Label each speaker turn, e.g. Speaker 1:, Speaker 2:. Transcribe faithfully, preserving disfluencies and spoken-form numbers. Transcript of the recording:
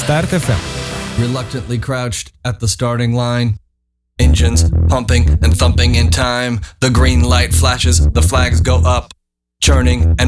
Speaker 1: Start F M.
Speaker 2: Reluctantly crouched at the starting line. Engines pumping and thumping in time. The green light flashes, the flags go up. Churning and